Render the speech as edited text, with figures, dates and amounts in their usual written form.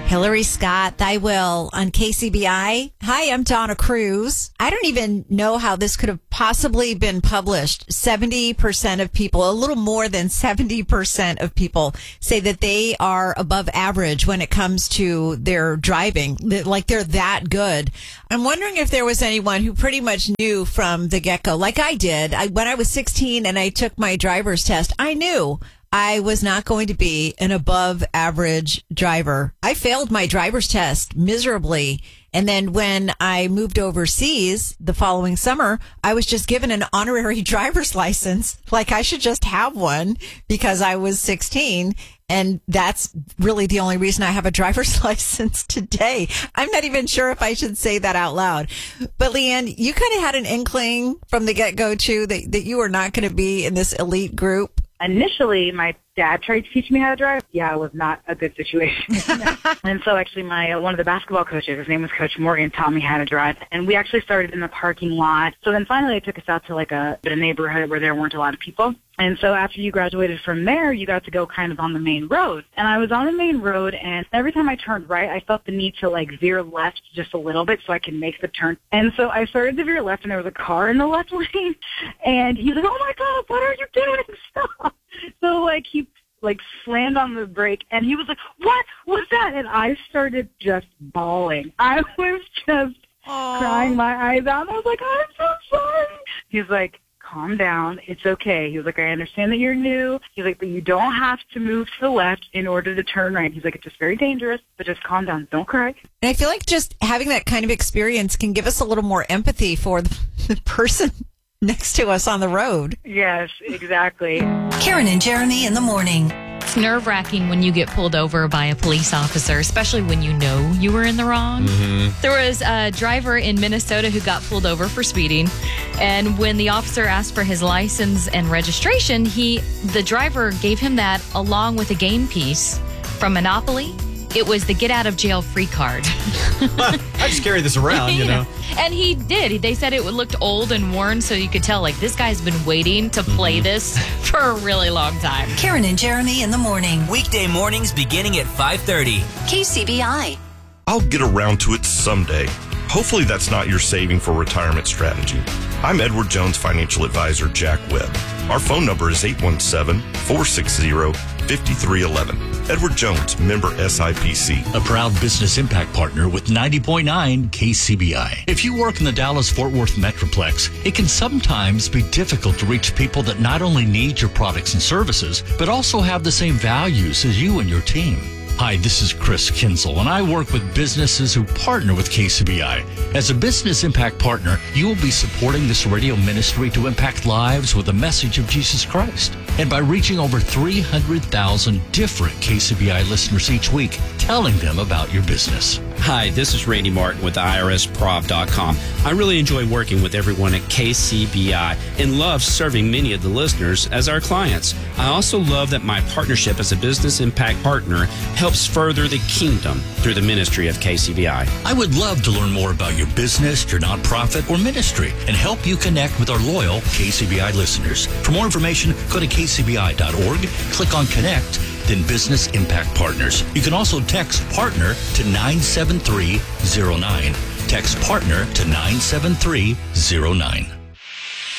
Hillary Scott, Thy Will on KCBI. Hi, I'm Donna Cruz. I don't even know how this could have possibly been published. 70% of people, a little more than 70% of people say that they are above average when it comes to their driving, like they're that good. I'm wondering if there was anyone who pretty much knew from the get-go, like I did. When I was 16 and I took my driver's test, I knew I was not going to be an above average driver. I failed my driver's test miserably. And then when I moved overseas the following summer, I was just given an honorary driver's license. Like I should just have one because I was 16. And that's really the only reason I have a driver's license today. I'm not even sure if I should say that out loud. But Leanne, you kind of had an inkling from the get-go too that you were not going to be in this elite group. Initially, my dad tried to teach me how to drive. Yeah, it was not a good situation. And so actually one of the basketball coaches, his name was Coach Morgan, taught me how to drive. And we actually started in the parking lot. So then finally they took us out to like a neighborhood where there weren't a lot of people. And so after you graduated from there, you got to go kind of on the main road. And I was on the main road, and every time I turned right, I felt the need to like veer left just a little bit so I can make the turn. And so I started to veer left, and there was a car in the left lane. And he was like, "Oh my God, what are you doing? Stop!" So like he slammed on the brake, and he was like, "What was that?" And I started just bawling. I was just crying my eyes out. And I was like, "I'm so sorry." He's like, "Calm down. It's okay." He was like, "I understand that you're new." He's like, "But you don't have to move to the left in order to turn right." He's like, "It's just very dangerous, but just calm down. Don't cry." And I feel like just having that kind of experience can give us a little more empathy for the person next to us on the road. Yes, exactly. Karen and Jeremy in the morning. It's nerve-wracking when you get pulled over by a police officer, especially when you know you were in the wrong. Mm-hmm. There was a driver in Minnesota who got pulled over for speeding, and when the officer asked for his license and registration, the driver gave him that along with a game piece from Monopoly. It was the get-out-of-jail-free card. I just carry this around, you know. And he did. They said it looked old and worn, so you could tell, like, this guy's been waiting to play this for a really long time. Karen and Jeremy in the morning. Weekday mornings beginning at 5:30. KCBI. I'll get around to it someday. Hopefully that's not your saving for retirement strategy. I'm Edward Jones financial advisor Jack Webb. Our phone number is 817-460-5311. Edward Jones, member SIPC. A proud business impact partner with 90.9 KCBI. If you work in the Dallas-Fort Worth Metroplex, it can sometimes be difficult to reach people that not only need your products and services, but also have the same values as you and your team. Hi, this is Chris Kinzel, and I work with businesses who partner with KCBI. As a business impact partner, you will be supporting this radio ministry to impact lives with the message of Jesus Christ. And by reaching over 300,000 different KCBI listeners each week, telling them about your business. Hi, this is Randy Martin with IRSProv.com. I really enjoy working with everyone at KCBI and love serving many of the listeners as our clients. I also love that my partnership as a business impact partner helps further the kingdom through the ministry of KCBI. I would love to learn more about your business, your nonprofit, or ministry and help you connect with our loyal KCBI listeners. For more information, go to kcbi.org, click on Connect, then Business Impact Partners. You can also text PARTNER to 97309. Text PARTNER to 97309.